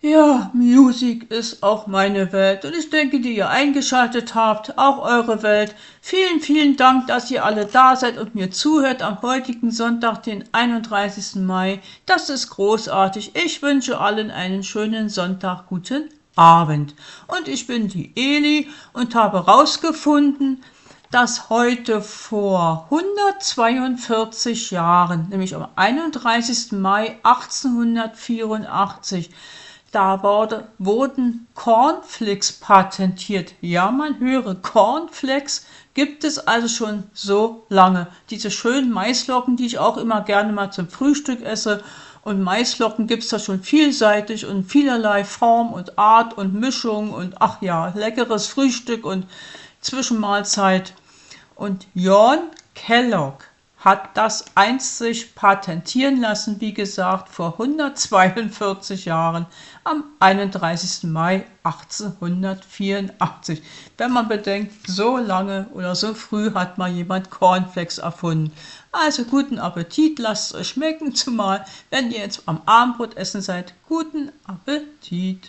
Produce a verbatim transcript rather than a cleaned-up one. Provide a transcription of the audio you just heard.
Ja, Musik ist auch meine Welt und ich denke, die ihr eingeschaltet habt, auch eure Welt. Vielen, vielen Dank, dass ihr alle da seid und mir zuhört am heutigen Sonntag, den einunddreißigsten Mai. Das ist großartig. Ich wünsche allen einen schönen Sonntag, guten Abend. Und ich bin die Eli und habe herausgefunden, dass heute vor hundertzweiundvierzig Jahren, nämlich am einunddreißigsten Mai achtzehnhundertvierundachtzig, da wurde, wurden Cornflakes patentiert. Ja, man höre, Cornflakes gibt es also schon so lange. Diese schönen Maisflocken, die ich auch immer gerne mal zum Frühstück esse. Und Maisflocken gibt es da schon vielseitig und vielerlei Form und Art und Mischung und ach ja, leckeres Frühstück und Zwischenmahlzeit. Und John Kellogg hat das einst sich patentieren lassen, wie gesagt, vor hundertzweiundvierzig Jahren am einunddreißigsten Mai achtzehnhundertvierundachtzig. Wenn man bedenkt, so lange oder so früh hat mal jemand Cornflakes erfunden. Also guten Appetit, lasst es euch schmecken, zumal wenn ihr jetzt am Abendbrot essen seid. Guten Appetit!